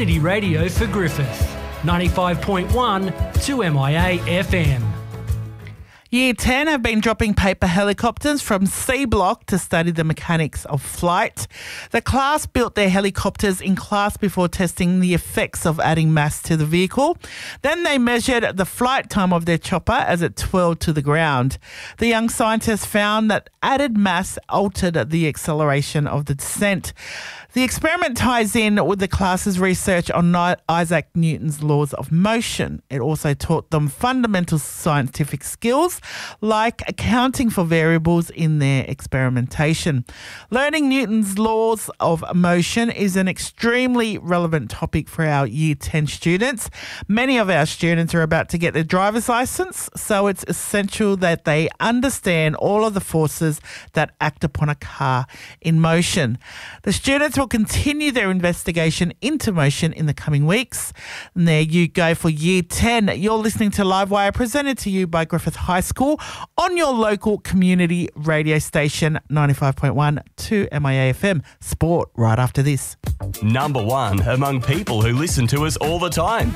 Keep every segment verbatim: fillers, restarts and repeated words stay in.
community radio for Griffith. ninety-five point one two M I A F M. Year ten have been dropping paper helicopters from C Block to study the mechanics of flight. The class built their helicopters in class before testing the effects of adding mass to the vehicle. Then they measured the flight time of their chopper as it twirled to the ground. The young scientists found that added mass altered the acceleration of the descent. The experiment ties in with the class's research on Isaac Newton's laws of motion. It also taught them fundamental scientific skills like accounting for variables in their experimentation. Learning Newton's laws of motion is an extremely relevant topic for our Year ten students. Many of our students are about to get their driver's license, so it's essential that they understand all of the forces that act upon a car in motion. The students will continue their investigation into motion in the coming weeks. And there you go for Year ten. You're listening to Livewire, presented to you by Griffith High School on your local community radio station, ninety-five point one two M I A F M. Sport right after this. Number one among people who listen to us all the time.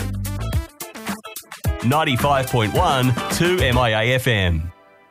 ninety-five point one two M I A F M.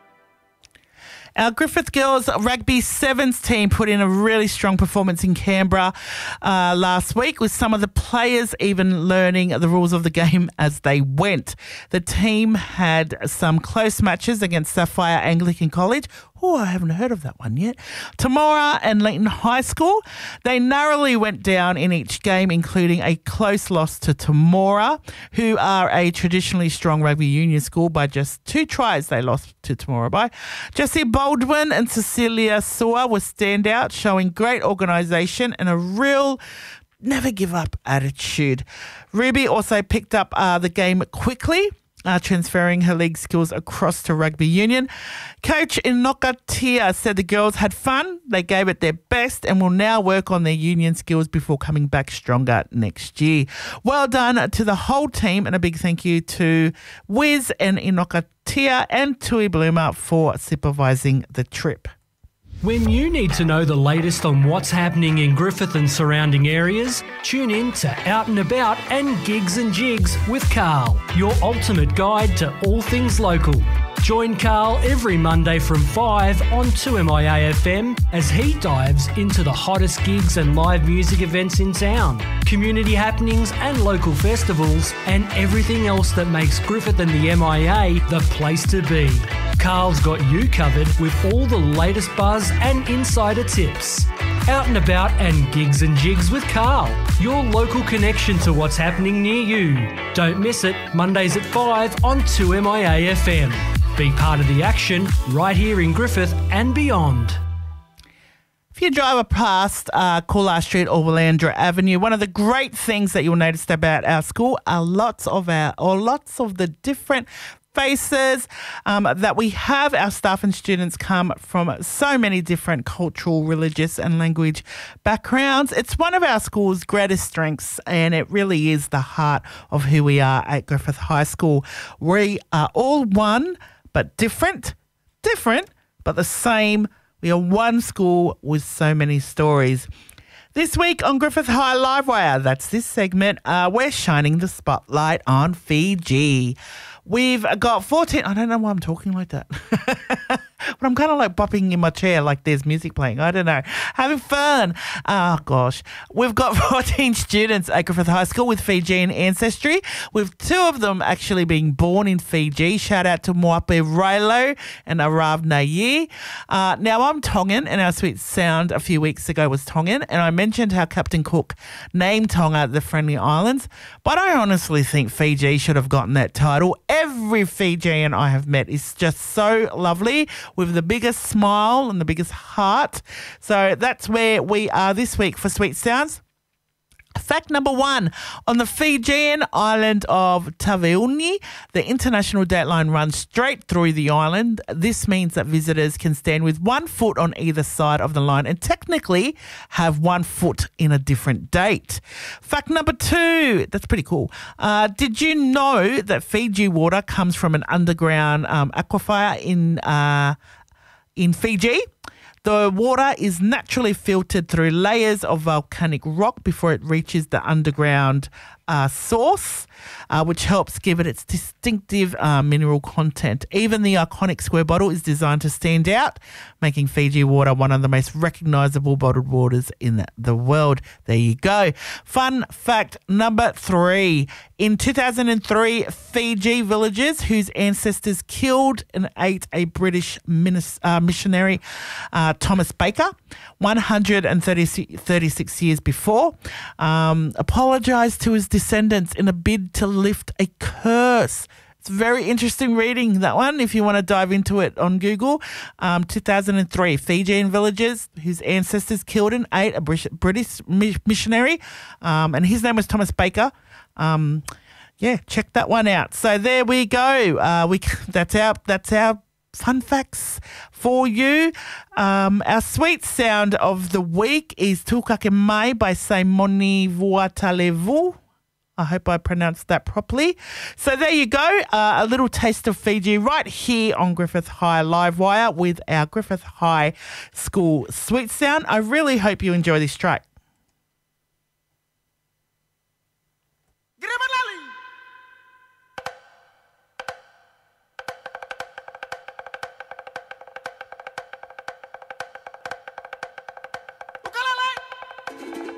Our Griffith Girls Rugby Sevens team put in a really strong performance in Canberra uh, last week, with some of the players even learning the rules of the game as they went. The team had some close matches against Sapphire Anglican College. Oh, I haven't heard of that one yet. Temora and Leighton High School. They narrowly went down in each game, including a close loss to Temora, who are a traditionally strong rugby union school. By just two tries, they lost to Temora by. Jessie Baldwin and Cecilia Sewer were standout, showing great organisation and a real never give up attitude. Ruby also picked up uh, the game quickly, Uh, transferring her league skills across to rugby union. Coach Inoka Tia said the girls had fun, they gave it their best and will now work on their union skills before coming back stronger next year. Well done to the whole team, and a big thank you to Wiz and Inoka Tia and Tui Bloomer for supervising the trip. When you need to know the latest on what's happening in Griffith and surrounding areas, tune in to Out and About and Gigs and Jigs with Carl, your ultimate guide to all things local. Join Carl every Monday from five on two M I A F M as he dives into the hottest gigs and live music events in town, community happenings and local festivals, and everything else that makes Griffith and the M I A the place to be. Carl's got you covered with all the latest buzz and insider tips. Out and About and Gigs and Jigs with Carl, your local connection to what's happening near you. Don't miss it, Mondays at five on two M I A F M. Be part of the action right here in Griffith and beyond. If you drive past uh, Coolaa Street or Willandra Avenue, one of the great things that you'll notice about our school are lots of our, or lots of the different faces um, that we have. Our staff and students come from so many different cultural, religious and language backgrounds. It's one of our school's greatest strengths, and it really is the heart of who we are at Griffith High School. We are all one but different, different but the same. We are one school with so many stories. This week on Griffith High Livewire, that's this segment, uh, we're shining the spotlight on Fiji. We've got fourteen... I don't know why I'm talking like that. But I'm kind of like bopping in my chair like there's music playing. I don't know. Having fun. Oh, gosh. We've got fourteen students at Griffith High School with Fijian ancestry, with two of them actually being born in Fiji. Shout out to Moape Railo and Arav Nayi. Uh, now, I'm Tongan, and our sweet sound a few weeks ago was Tongan, and I mentioned how Captain Cook named Tonga the Friendly Islands, but I honestly think Fiji should have gotten that title. Every Fijian I have met is just so lovely, with the biggest smile and the biggest heart. So that's where we are this week for Sweet Sounds. Fact number one, on the Fijian island of Taveuni, the international date line runs straight through the island. This means that visitors can stand with one foot on either side of the line and technically have one foot in a different date. Fact number two, that's pretty cool. Uh, did you know that Fiji water comes from an underground um, aquifer in uh, in Fiji? The water is naturally filtered through layers of volcanic rock before it reaches the underground uh, source, uh, which helps give it its distinctive uh, mineral content. Even the iconic square bottle is designed to stand out, making Fiji water one of the most recognisable bottled waters in the world. There you go. Fun fact number three. In two thousand three, Fiji villagers whose ancestors killed and ate a British minis- uh, missionary, uh, Thomas Baker, one hundred thirty-six years before, um, apologised to his descendants in a bid to lift a curse. It's very interesting reading, that one, if you want to dive into it on Google. Um, two thousand three, Fijian villagers whose ancestors killed and ate a British missionary, um, and his name was Thomas Baker. Um, yeah, check that one out. So there we go. Uh, we that's our that's our fun facts for you. Um, our sweet sound of the week is Tūkake Mai by Saimoni Vuatalevu. I hope I pronounced that properly. So there you go, uh, a little taste of Fiji right here on Griffith High Livewire with our Griffith High School Sweet Sound. I really hope you enjoy this track.